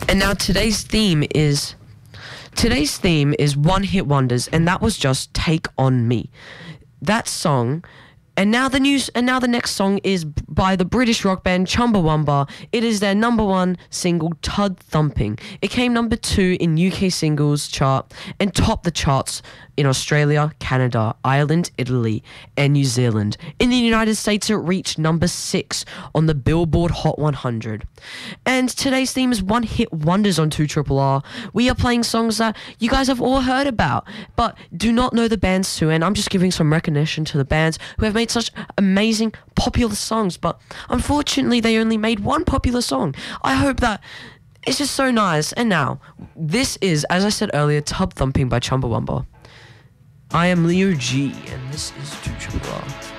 And now today's theme is one hit wonders, and that was just Take On Me. That song. And now the next song is by the British rock band Chumbawamba. It is their number one single, Tud Thumping. It came number 2 in UK singles chart and topped the charts in Australia, Canada, Ireland, Italy, and New Zealand. In the United States, it reached number 6 on the Billboard Hot 100. And today's theme is one hit wonders on 2RRR. We are playing songs that you guys have all heard about, but do not know the bands too. And I'm just giving some recognition to the bands who have made such amazing popular songs, but unfortunately they only made one popular song. I hope that it's just so nice. And now, this is, as I said earlier, Tub Thumping by Chumbawamba. I am Leo G, and this is 2RRR.